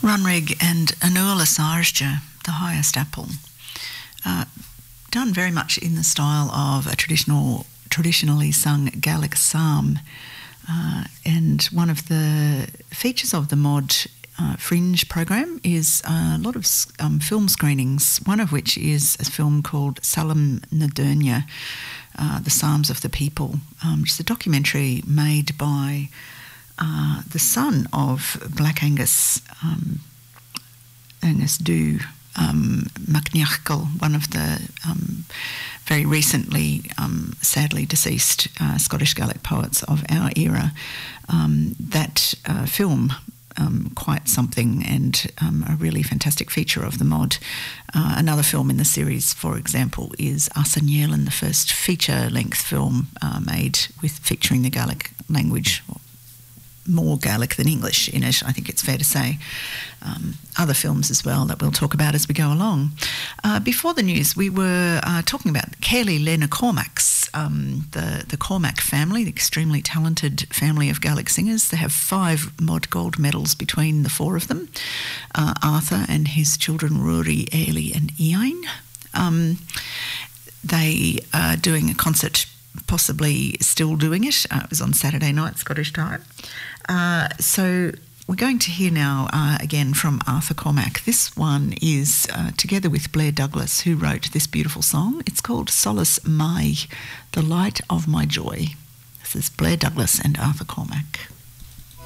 Runrig and Anula Sarsja, The Highest Apple, done very much in the style of a traditionally sung Gaelic psalm, and one of the features of the Mod Fringe program is a lot of film screenings, one of which is a film called Salam Nadurnia, The Psalms of the People, which is a documentary made by the son of Black Angus, Ernest Dhu MacNiachgal, one of the very recently sadly deceased Scottish Gaelic poets of our era. That film, quite something, and a really fantastic feature of the Mod. Another film in the series, for example, is Arsenielin, the first feature-length film made featuring the Gaelic language, more Gaelic than English in it, I think it's fair to say. Other films as well that we'll talk about as we go along. Before the news, we were talking about Caerleigh Lena Cormacs, the Cormac family, the extremely talented family of Gaelic singers. They have 5 Mod Gold medals between the 4 of them, Arthur and his children Rory, Ailey and Ian. They are doing a concert, possibly still doing it. It was on Saturday night, Scottish time. So we're going to hear now again from Arthur Cormac. This one is together with Blair Douglas, who wrote this beautiful song. It's called Solace Mai, The Light of My Joy. This is Blair Douglas and Arthur Cormac.